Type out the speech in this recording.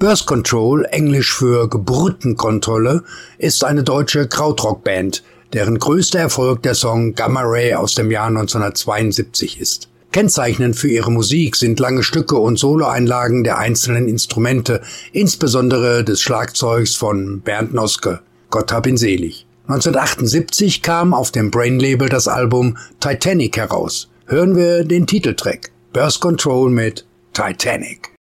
Birth Control, englisch für Geburtenkontrolle, ist eine deutsche Krautrockband, deren größter Erfolg der Song Gamma Ray aus dem Jahr 1972 ist. Kennzeichnend für ihre Musik sind lange Stücke und Soloeinlagen der einzelnen Instrumente, insbesondere des Schlagzeugs von Bernd Noske. Gott hab ihn selig. 1978 kam auf dem Brain-Label das Album Titanic heraus. Hören wir den Titeltrack Birth Control mit Titanic.